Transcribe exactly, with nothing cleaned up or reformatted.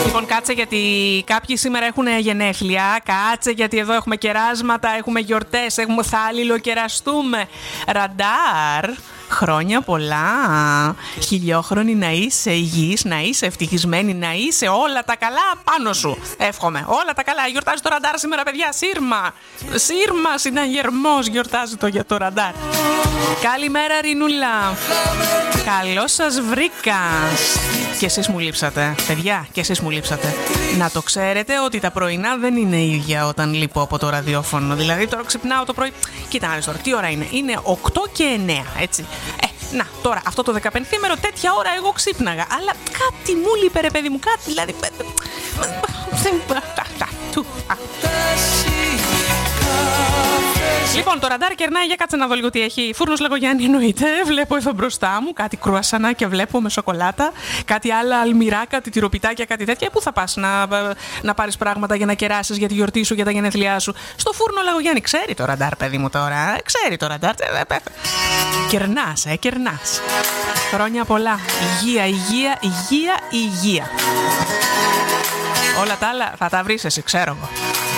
Λοιπόν, κάτσε γιατί κάποιοι σήμερα έχουν γενέθλια. Κάτσε γιατί εδώ έχουμε κεράσματα, έχουμε γιορτές, έχουμε, θα αλληλοκεραστούμε. Ραντάρ, χρόνια πολλά. Χιλιόχρονη να είσαι, υγιής να είσαι, ευτυχισμένη να είσαι. Όλα τα καλά πάνω σου. Εύχομαι. Όλα τα καλά. Γιορτάζει το Ραντάρ σήμερα, παιδιά. Σύρμα. Σύρμα, συναγερμός γιορτάζει το για το Ραντάρ. Καλημέρα, Ρινούλα. Καλώς σας βρήκα. Και εσείς μου λείψατε, παιδιά, και εσείς μου λείψατε. Να το ξέρετε ότι τα πρωινά δεν είναι ίδια όταν λείπω από το ραδιόφωνο. Δηλαδή τώρα ξυπνάω το πρωί. Κοίτα, να τώρα, τι ώρα είναι. Είναι οκτώ και εννέα, έτσι. Ε, να, τώρα αυτό το δεκαπενθήμερο τέτοια ώρα εγώ ξύπναγα. Αλλά κάτι μου λείπε, ρε παιδί μου, κάτι δηλαδή. Λοιπόν, το Ραντάρ κερνάει, για κάτσε να δω λίγο τι έχει. Φούρνος Λαγογιάννη εννοείται. Βλέπω εδώ μπροστά μου κάτι κρουασανάκια, βλέπω με σοκολάτα. Κάτι άλλα αλμυρά, κάτι τυροπιτάκια, κάτι τέτοια. Πού θα πας να, να πάρεις πράγματα για να κεράσεις για τη γιορτή σου, για τα γενέθλιά σου? Στο Φούρνο Λαγογιάννη. Ξέρει το Ραντάρ, παιδί μου τώρα. Ξέρει το Ραντάρ. Κερνάς, ε, κερνάς. Χρόνια πολλά. Υγεία, υγεία, υγεία, υγεία. Όλα τα άλλα θα τα βρεις εσύ, ξέρω εγώ.